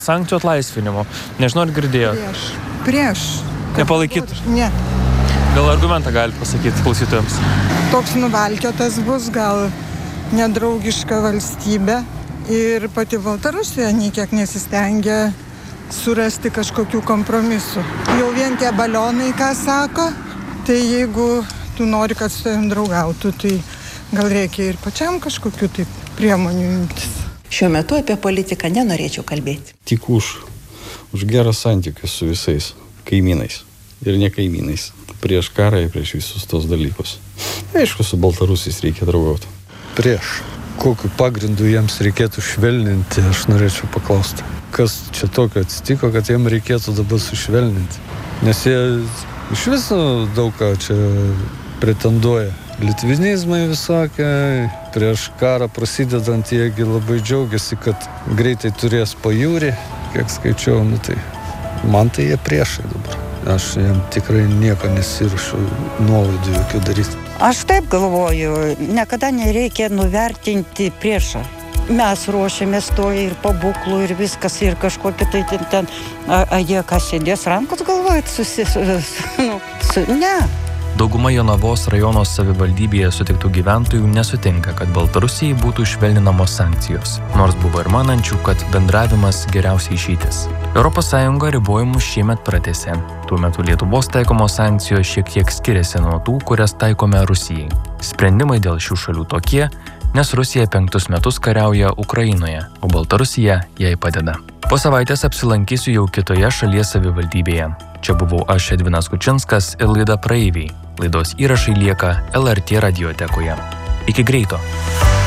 Sankcijų atlaisvinimo. Nežinau, ar girdėjo. Prieš. Nepalaikyt? Ne. Gal argumentą gali pasakyti klausytojams? Toks nuvalkiotas bus, gal nedraugiška valstybė. Ir pati Baltarusija niekiek nesistengia surasti kažkokių kompromisų. Jau vien tie balionai, ką sako, tai jeigu tu nori, kad su tavim draugautų, tai gal reikia ir pačiam kažkokių tai priemonių imtis. Šiuo metu apie politiką nenorėčiau kalbėti. Tik už gerą santykius su visais kaimynais ir ne kaimynais. Prieš karą ir prieš visus tos dalykus. Aišku, su baltarusiais reikia draugauti. Prieš. Kokiu pagrindu jiems reikėtų švelninti, aš norėčiau paklausti. Kas čia tokio atsitiko, kad jiems reikėtų dabar sušvelninti? Nes jie iš viso daug ką čia pretenduoja. Litvinizmai visokie, prieš karą prasidedant jiegi labai džiaugiasi, kad greitai turės pajūrį, kiek skaičiau, tai man tai jie priešai dabar. Aš jam tikrai nieko nesiruošiu nuolaidų jokių daryti. Aš taip galvoju, niekada nereikia nuvertinti priešą. Mes ruošiamės to ir pabūklų ir viskas, ir kažkokie tai ten, jie kas sėdės rankos galvojat, ne. Dauguma Jonavos rajono savivaldybėje sutiktų gyventojų nesutinka, kad Baltarusijai būtų švelninamos sankcijos, nors buvo ir manančių, kad bendravimas geriausiai išeitis. ES ribojimus šiemet pratęsė. Tuo metu Lietuvos taikomos sankcijos šiek tiek skiriasi nuo tų, kurias taikome Rusijai. Sprendimai dėl šių šalių tokie, nes Rusija 5 metus kariauja Ukrainoje, o Baltarusija jai padeda. Po savaitės apsilankysiu jau kitoje šalies savivaldybėje. Čia buvau aš, Edvinas Kučinskas, ir laida Praeiviai. Laidos įrašai lieka LRT radiotekoje. Iki greito.